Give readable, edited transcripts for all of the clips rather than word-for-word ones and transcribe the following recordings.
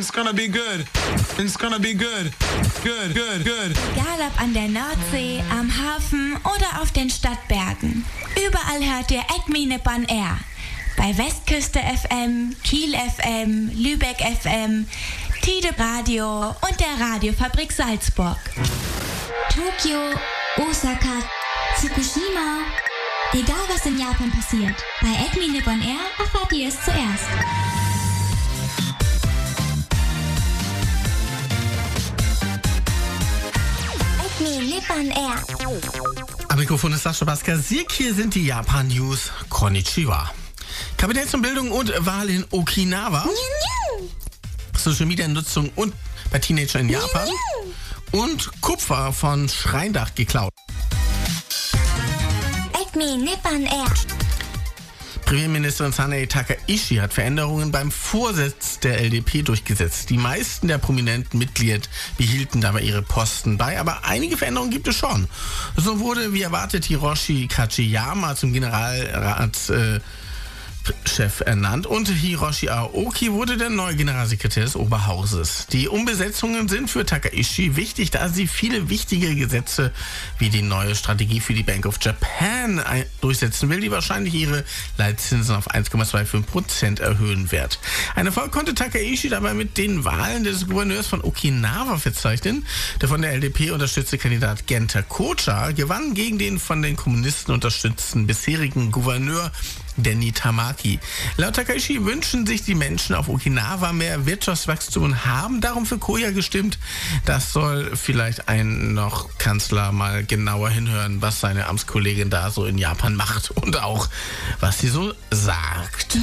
It's gonna be good. It's gonna be good. Good, good, good. Egal ob an der Nordsee, am Hafen oder auf den Stadtbergen. Überall hört ihr Acme Nippon Air. Bei Westküste FM, Kiel FM, Lübeck FM, Tide Radio und der Radiofabrik Salzburg. Tokio, Osaka, Fukushima. Egal was in Japan passiert, bei Acme Nippon Air erfahrt ihr es zuerst. Acme Nippon Air. Am Mikrofon ist Sascha Baskasik. Hier sind die Japan-News. Konnichiwa. Kapitalsbildung und Wahl in Okinawa. Social-Media-Nutzung und bei Teenager in Japan. Und Kupfer von Schreindach geklaut. Acme Nippon Air. Premierministerin Sanae Takaichi hat Veränderungen beim Vorsitz der LDP durchgesetzt. Die meisten der prominenten Mitglieder behielten dabei ihre Posten bei, aber einige Veränderungen gibt es schon. So wurde, wie erwartet, Hiroshi Kachiyama zum Generalratschef ernannt und Hiroshi Aoki wurde der neue Generalsekretär des Oberhauses. Die Umbesetzungen sind für Takaichi wichtig, da sie viele wichtige Gesetze wie die neue Strategie für die Bank of Japan durchsetzen will, die wahrscheinlich ihre Leitzinsen auf 1,25% erhöhen wird. Ein Erfolg konnte Takaichi dabei mit den Wahlen des Gouverneurs von Okinawa verzeichnen. Der von der LDP unterstützte Kandidat Genta Kocha gewann gegen den von den Kommunisten unterstützten bisherigen Gouverneur Denny Tamaki. Laut Takaichi wünschen sich die Menschen auf Okinawa mehr Wirtschaftswachstum und haben darum für Koya gestimmt. Das soll vielleicht ein noch Kanzler mal genauer hinhören, was seine Amtskollegin da so in Japan macht und auch, was sie so sagt.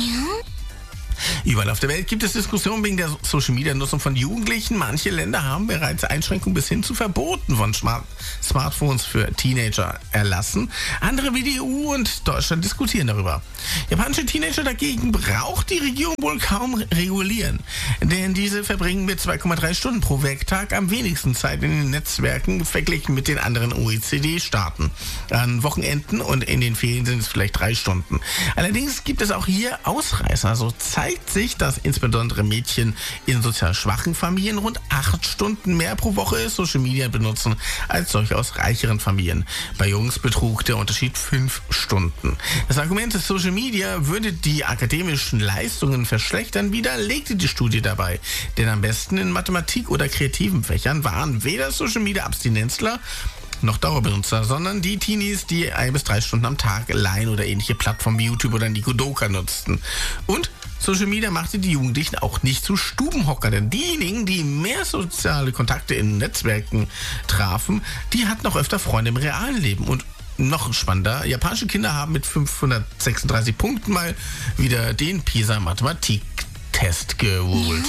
Überall auf der Welt gibt es Diskussionen wegen der Social-Media-Nutzung von Jugendlichen. Manche Länder haben bereits Einschränkungen bis hin zu Verboten von Smartphones für Teenager erlassen. Andere wie die EU und Deutschland diskutieren darüber. Japanische Teenager dagegen braucht die Regierung wohl kaum regulieren. Denn diese verbringen mit 2,3 Stunden pro Werktag am wenigsten Zeit in den Netzwerken verglichen mit den anderen OECD-Staaten. An Wochenenden und in den Ferien sind es vielleicht 3 Stunden. Allerdings gibt es auch hier Ausreißer. So zeigt sich, dass insbesondere Mädchen in sozial schwachen Familien rund 8 Stunden mehr pro Woche Social Media benutzen als solche aus reicheren Familien. Bei Jungs betrug der Unterschied 5 Stunden. Das Argument des Social Media würde die akademischen Leistungen verschlechtern, widerlegte die Studie dabei. Denn am besten in Mathematik oder kreativen Fächern waren weder Social Media Abstinenzler noch Dauerbenutzer, sondern die Teenies, die 1 bis 3 Stunden am Tag Line oder ähnliche Plattformen wie YouTube oder Nikodoka nutzten. Und Social Media machte die Jugendlichen auch nicht zu Stubenhocker, denn diejenigen, die mehr soziale Kontakte in Netzwerken trafen, die hatten auch öfter Freunde im realen Leben. Und noch spannender, japanische Kinder haben mit 536 Punkten mal wieder den PISA-Mathematik-Test geholt.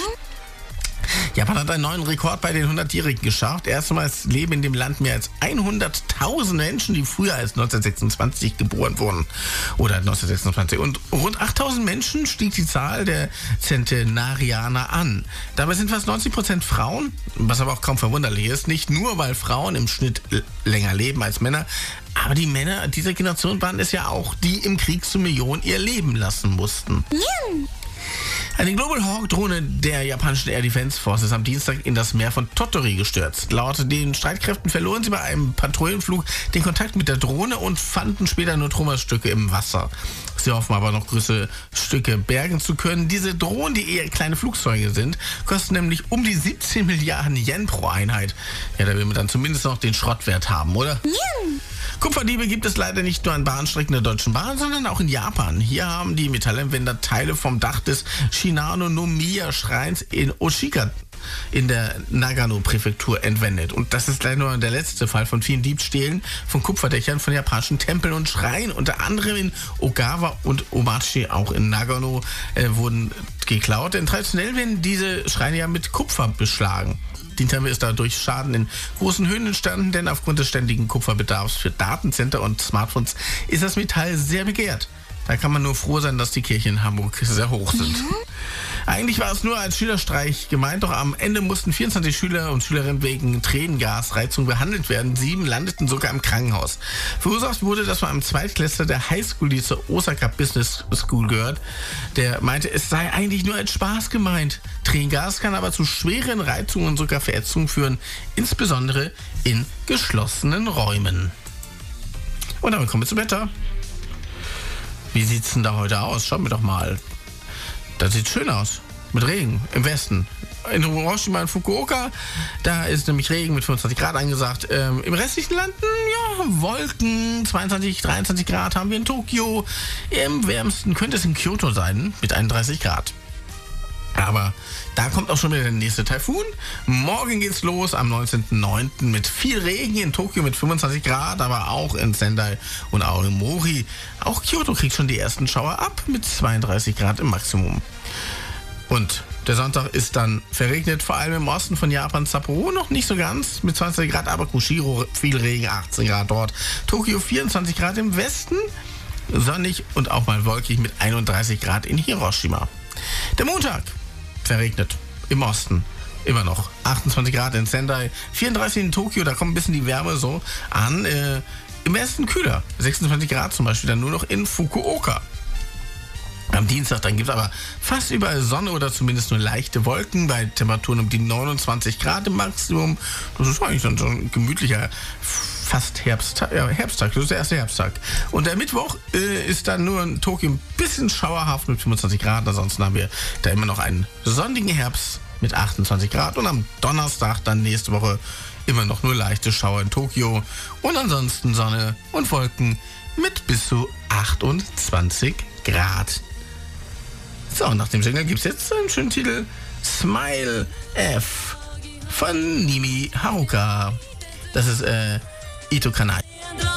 Japan hat einen neuen Rekord bei den 100-Jährigen geschafft. Erstmals leben in dem Land mehr als 100.000 Menschen, die früher als 1926 geboren wurden. Oder 1926. Und rund 8.000 Menschen stieg die Zahl der Zentenarianer an. Dabei sind fast 90% Frauen, was aber auch kaum verwunderlich ist. Nicht nur, weil Frauen im Schnitt länger leben als Männer, aber die Männer dieser Generation waren es ja auch, die im Krieg zu Millionen ihr Leben lassen mussten. Eine Global Hawk-Drohne der japanischen Air Defense Force ist am Dienstag in das Meer von Tottori gestürzt. Laut den Streitkräften verloren sie bei einem Patrouillenflug den Kontakt mit der Drohne und fanden später nur Trümmerstücke im Wasser. Sie hoffen aber noch größere Stücke bergen zu können. Diese Drohnen, die eher kleine Flugzeuge sind, kosten nämlich um die 17 Milliarden Yen pro Einheit. Ja, da will man dann zumindest noch den Schrottwert haben, oder? Kupferdiebe gibt es leider nicht nur an Bahnstrecken der Deutschen Bahn, sondern auch in Japan. Hier haben die Metallentwender Teile vom Dach des Shinano-no-Miya-Schreins in Oshika in der Nagano-Präfektur entwendet. Und das ist leider nur der letzte Fall von vielen Diebstählen von Kupferdächern von japanischen Tempeln und Schreinen. Unter anderem in Ogawa und Omachi, auch in Nagano, wurden geklaut. Denn traditionell werden diese Schreine ja mit Kupfer beschlagen. Die Tempel ist dadurch Schaden in großen Höhen entstanden, denn aufgrund des ständigen Kupferbedarfs für Datencenter und Smartphones ist das Metall sehr begehrt. Da kann man nur froh sein, dass die Kirchen in Hamburg sehr hoch sind. Eigentlich war es nur als Schülerstreich gemeint, doch am Ende mussten 24 Schüler und Schülerinnen wegen Tränengasreizung behandelt werden. 7 landeten sogar im Krankenhaus. Verursacht wurde das von einem Zweitklässler der Highschool, die zur Osaka Business School gehört. Der meinte, es sei eigentlich nur als Spaß gemeint. Tränengas kann aber zu schweren Reizungen und sogar Verätzungen führen, insbesondere in geschlossenen Räumen. Und damit kommen wir zum Wetter. Wie sieht's denn da heute aus? Schauen wir doch mal. Das sieht schön aus. Mit Regen im Westen. In Hiroshima und Fukuoka, da ist nämlich Regen mit 25 Grad angesagt. Im restlichen Land, ja, Wolken, 22, 23 Grad haben wir in Tokio. Im wärmsten könnte es in Kyoto sein, mit 31 Grad. Aber da kommt auch schon wieder der nächste Taifun. Morgen geht's los am 19.09. mit viel Regen in Tokio mit 25 Grad, aber auch in Sendai und Aomori. Auch Kyoto kriegt schon die ersten Schauer ab mit 32 Grad im Maximum. Und der Sonntag ist dann verregnet, vor allem im Osten von Japan. Sapporo noch nicht so ganz mit 20 Grad, aber Kushiro viel Regen, 18 Grad dort. Tokio 24 Grad im Westen, sonnig und auch mal wolkig mit 31 Grad in Hiroshima. Der Montag verregnet im Osten. Immer noch 28 Grad in Sendai, 34 in Tokio, da kommt ein bisschen die Wärme so an. Im Westen kühler, 26 Grad zum Beispiel dann nur noch in Fukuoka. Am Dienstag dann gibt es aber fast überall Sonne oder zumindest nur leichte Wolken bei Temperaturen um die 29 Grad im Maximum. Das ist eigentlich dann so ein gemütlicher fast Herbsttag. Das ist der erste Herbsttag. Und der Mittwoch ist dann nur in Tokio ein bisschen schauerhaft mit 25 Grad. Ansonsten haben wir da immer noch einen sonnigen Herbst mit 28 Grad. Und am Donnerstag dann nächste Woche immer noch nur leichte Schauer in Tokio. Und ansonsten Sonne und Wolken mit bis zu 28 Grad. So, und nach dem Sänger gibt es jetzt einen schönen Titel. Smile F von Nimi Haruka. Das ist Ito Kanai.